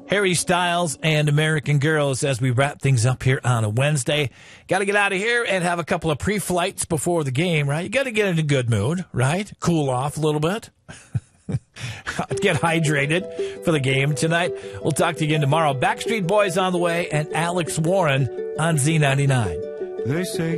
Harry Styles and American Girls as we wrap things up here on a Wednesday. Got to get out of here and have a couple of pre-flights before the game, right? You got to get in a good mood, right? Cool off a little bit. Get hydrated for the game tonight. We'll talk to you again tomorrow. Backstreet Boys on the way and Alex Warren on Z99. They say